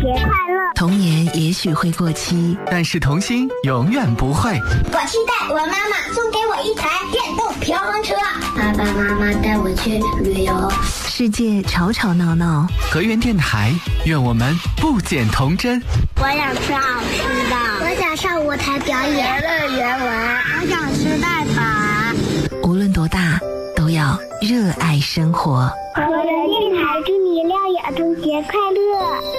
节快乐。 童年也许会过期， 但是童心永远不会。 我期待我妈妈送给我一台电动平衡车，爸爸妈妈带我去旅游。 世界吵吵闹闹， 河源电台，愿我们不减童真。 我想吃好吃的，我想上舞台表演，乐园玩，我想吃蛋挞。 无论多大，都要热爱生活。 河源电台祝你亮眼童节快乐。